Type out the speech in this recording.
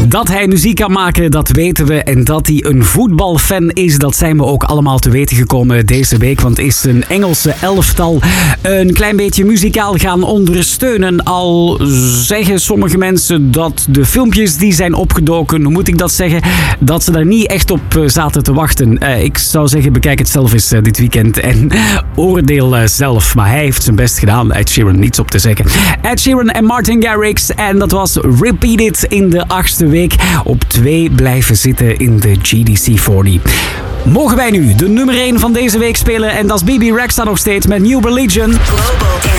Dat hij muziek kan maken, dat weten we. En dat hij een voetbalfan is, dat zijn we ook allemaal te weten gekomen deze week. Want is een Engelse elftal een klein beetje muzikaal gaan ondersteunen. Al zeggen sommige mensen dat de filmpjes die zijn opgedoken, hoe moet ik dat zeggen, dat ze daar niet echt op zaten te wachten. Ik zou zeggen, bekijk het zelf eens dit weekend en oordeel zelf. Maar hij heeft zijn best gedaan. Ed Sheeran, niets op te zeggen. Ed Sheeran en Martin Garrix. En dat was Repeat It in de 8e week. Op 2 blijven zitten in de GDC 40. Mogen wij nu de nummer 1 van deze week spelen? En dat is BB Rexha nog steeds met New Religion. Global